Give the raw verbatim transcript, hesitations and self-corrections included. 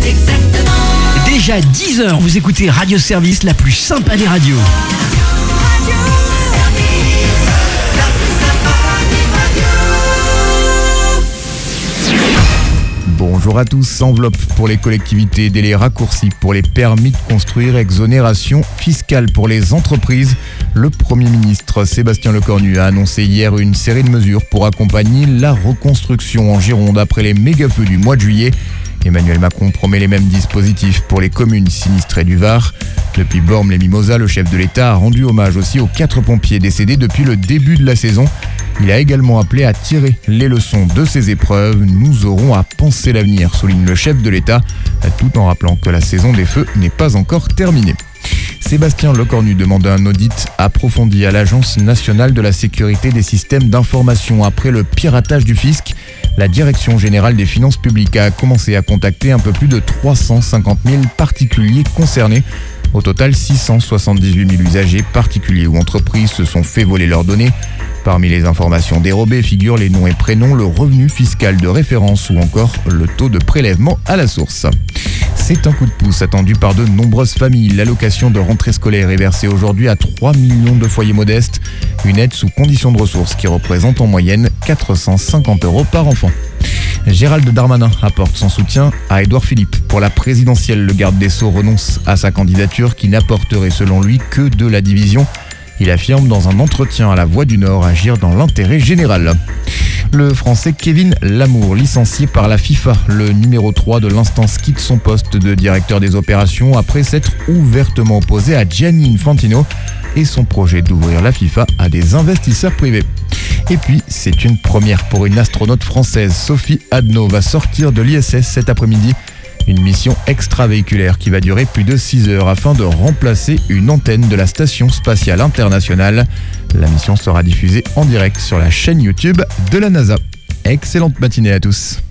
Déjà dix heures, vous écoutez Radio Service, la plus sympa des radios. Bonjour à tous, enveloppe pour les collectivités, délai raccourci pour les permis de construire, exonération fiscale pour les entreprises. Le Premier ministre Sébastien Lecornu a annoncé hier une série de mesures pour accompagner la reconstruction en Gironde après les méga-feux du mois de juillet. Emmanuel Macron promet les mêmes dispositifs pour les communes sinistrées du Var. Depuis Bormes-les-Mimosas, le chef de l'État a rendu hommage aussi aux quatre pompiers décédés depuis le début de la saison. Il a également appelé à tirer les leçons de ces épreuves. Nous aurons à penser l'avenir, souligne le chef de l'État, tout en rappelant que la saison des feux n'est pas encore terminée. Sébastien Lecornu demande un audit approfondi à l'Agence nationale de la sécurité des systèmes d'information après le piratage du fisc. La Direction générale des finances publiques a commencé à contacter un peu plus de trois cent cinquante mille particuliers concernés. Au total, six cent soixante-dix-huit mille usagers, particuliers ou entreprises, se sont fait voler leurs données. Parmi les informations dérobées figurent les noms et prénoms, le revenu fiscal de référence ou encore le taux de prélèvement à la source. C'est un coup de pouce attendu par de nombreuses familles. L'allocation de rentrée scolaire est versée aujourd'hui à trois millions de foyers modestes. Une aide sous conditions de ressources qui représente en moyenne quatre cent cinquante euros par enfant. Gérald Darmanin apporte son soutien à Édouard Philippe. Pour la présidentielle, le garde des Sceaux renonce à sa candidature qui n'apporterait selon lui que de la division. Il affirme dans un entretien à La Voix du Nord agir dans l'intérêt général. Le Français Kevin Lamour, licencié par la FIFA, le numéro trois de l'instance, quitte son poste de directeur des opérations après s'être ouvertement opposé à Gianni Infantino et son projet d'ouvrir la FIFA à des investisseurs privés. Et puis, c'est une première pour une astronaute française. Sophie Adno va sortir de l'I S S cet après-midi. Une mission extravéhiculaire qui va durer plus de six heures afin de remplacer une antenne de la Station spatiale internationale. La mission sera diffusée en direct sur la chaîne YouTube de la NASA. Excellente matinée à tous.